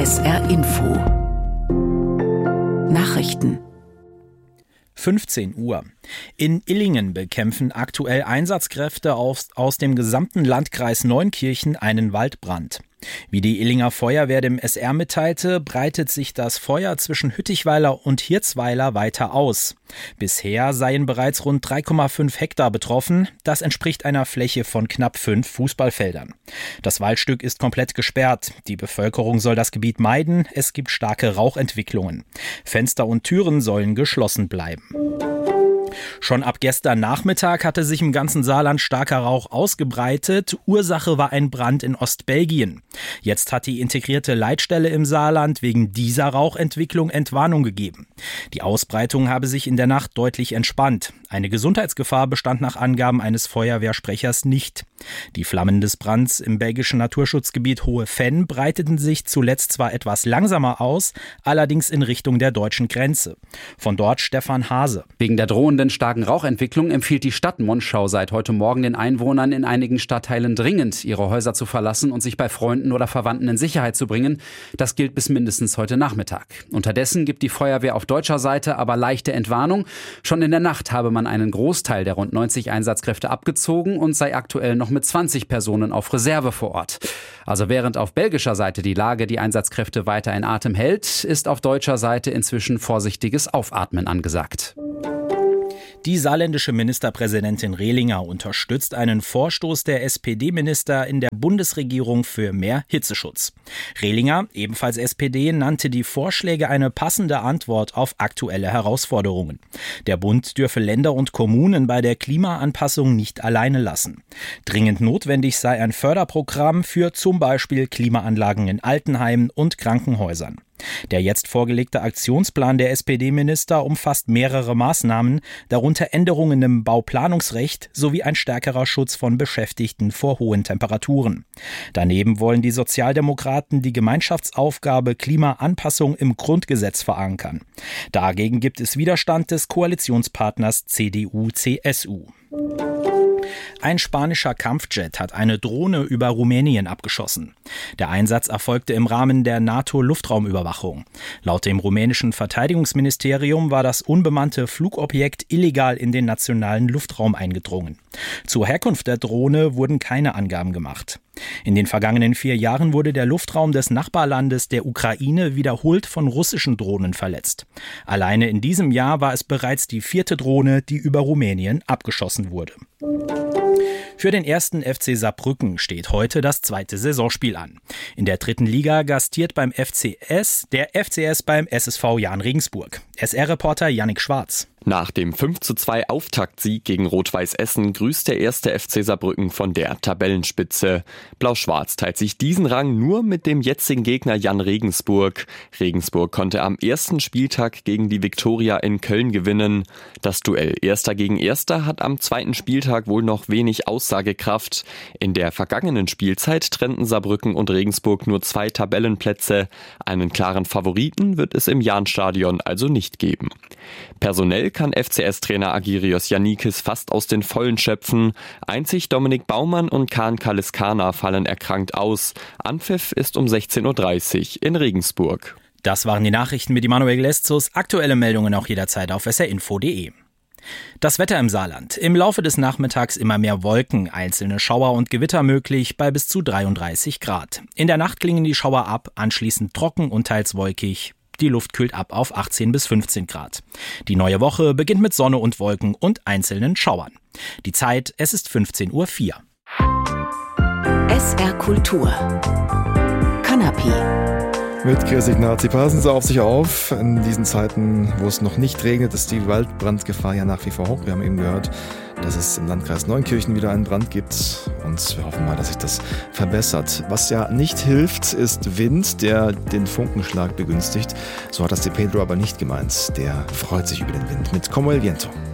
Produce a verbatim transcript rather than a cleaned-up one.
S R Info Nachrichten fünfzehn Uhr. In Illingen bekämpfen aktuell Einsatzkräfte aus, aus dem gesamten Landkreis Neunkirchen einen Waldbrand. Wie die Illinger Feuerwehr dem S R mitteilte, breitet sich das Feuer zwischen Hüttichweiler und Hirzweiler weiter aus. Bisher seien bereits rund drei Komma fünf Hektar betroffen. Das entspricht einer Fläche von knapp fünf Fußballfeldern. Das Waldstück ist komplett gesperrt. Die Bevölkerung soll das Gebiet meiden. Es gibt starke Rauchentwicklungen. Fenster und Türen sollen geschlossen bleiben. Schon ab gestern Nachmittag hatte sich im ganzen Saarland starker Rauch ausgebreitet. Ursache war ein Brand in Ostbelgien. Jetzt hat die integrierte Leitstelle im Saarland wegen dieser Rauchentwicklung Entwarnung gegeben. Die Ausbreitung habe sich in der Nacht deutlich entspannt. Eine Gesundheitsgefahr bestand nach Angaben eines Feuerwehrsprechers nicht. Die Flammen des Brands im belgischen Naturschutzgebiet Hohe Venn breiteten sich zuletzt zwar etwas langsamer aus, allerdings in Richtung der deutschen Grenze. Von dort Stefan Hase. Wegen der drohenden starken Rauchentwicklung empfiehlt die Stadt Monschau seit heute Morgen den Einwohnern in einigen Stadtteilen dringend, ihre Häuser zu verlassen und sich bei Freunden oder Verwandten in Sicherheit zu bringen. Das gilt bis mindestens heute Nachmittag. Unterdessen gibt die Feuerwehr auf deutscher Seite aber leichte Entwarnung. Schon in der Nacht habe man einen Großteil der rund neunzig Einsatzkräfte abgezogen und sei aktuell noch mit zwanzig Personen auf Reserve vor Ort. Also während auf belgischer Seite die Lage die Einsatzkräfte weiter in Atem hält, ist auf deutscher Seite inzwischen vorsichtiges Aufatmen angesagt. Die saarländische Ministerpräsidentin Rehlinger unterstützt einen Vorstoß der S P D-Minister in der Bundesregierung für mehr Hitzeschutz. Rehlinger, ebenfalls S P D, nannte die Vorschläge eine passende Antwort auf aktuelle Herausforderungen. Der Bund dürfe Länder und Kommunen bei der Klimaanpassung nicht alleine lassen. Dringend notwendig sei ein Förderprogramm für zum Beispiel Klimaanlagen in Altenheimen und Krankenhäusern. Der jetzt vorgelegte Aktionsplan der S P D-Minister umfasst mehrere Maßnahmen, darunter Änderungen im Bauplanungsrecht sowie ein stärkerer Schutz von Beschäftigten vor hohen Temperaturen. Daneben wollen die Sozialdemokraten die Gemeinschaftsaufgabe Klimaanpassung im Grundgesetz verankern. Dagegen gibt es Widerstand des Koalitionspartners C D U C S U. Ein spanischer Kampfjet hat eine Drohne über Rumänien abgeschossen. Der Einsatz erfolgte im Rahmen der NATO-Luftraumüberwachung. Laut dem rumänischen Verteidigungsministerium war das unbemannte Flugobjekt illegal in den nationalen Luftraum eingedrungen. Zur Herkunft der Drohne wurden keine Angaben gemacht. In den vergangenen vier Jahren wurde der Luftraum des Nachbarlandes der Ukraine wiederholt von russischen Drohnen verletzt. Alleine in diesem Jahr war es bereits die vierte Drohne, die über Rumänien abgeschossen wurde. Für den ersten F C Saarbrücken steht heute das zweite Saisonspiel an. In der dritten Liga gastiert beim F C S der F C S beim S S V Jahn Regensburg. S R-Reporter Yannick Schwarz. Nach dem fünf zu zwei Auftaktsieg gegen Rot-Weiß Essen grüßt der erste F C Saarbrücken von der Tabellenspitze. Blau-Schwarz teilt sich diesen Rang nur mit dem jetzigen Gegner Jahn Regensburg. Regensburg konnte am ersten Spieltag gegen die Viktoria in Köln gewinnen. Das Duell Erster gegen Erster hat am zweiten Spieltag wohl noch wenig Aussagekraft. In der vergangenen Spielzeit trennten Saarbrücken und Regensburg nur zwei Tabellenplätze. Einen klaren Favoriten wird es im Jahnstadion also nicht geben. Personell kann F C S-Trainer Agirios Yannikis fast aus den Vollen schöpfen. Einzig Dominik Baumann und Kaan Kaliskana fallen erkrankt aus. Anpfiff ist um sechzehn Uhr dreißig in Regensburg. Das waren die Nachrichten mit Immanuel Gleszus. Aktuelle Meldungen auch jederzeit auf s r info punkt d e. Das Wetter im Saarland. Im Laufe des Nachmittags immer mehr Wolken, einzelne Schauer und Gewitter möglich bei bis zu dreiunddreißig Grad. In der Nacht klingen die Schauer ab, anschließend trocken und teils wolkig. Die Luft kühlt ab auf achtzehn bis fünfzehn Grad. Die neue Woche beginnt mit Sonne und Wolken und einzelnen Schauern. Die Zeit, es ist fünfzehn Uhr vier. S R Kultur Kanapé Mit Chris Ignazi. Passen Sie auf sich auf. In diesen Zeiten, wo es noch nicht regnet, ist die Waldbrandgefahr ja nach wie vor hoch. Wir haben eben gehört, dass es im Landkreis Neunkirchen wieder einen Brand gibt. Und wir hoffen mal, dass sich das verbessert. Was ja nicht hilft, ist Wind, der den Funkenschlag begünstigt. So hat das De Pedro aber nicht gemeint. Der freut sich über den Wind mit Como el Viento.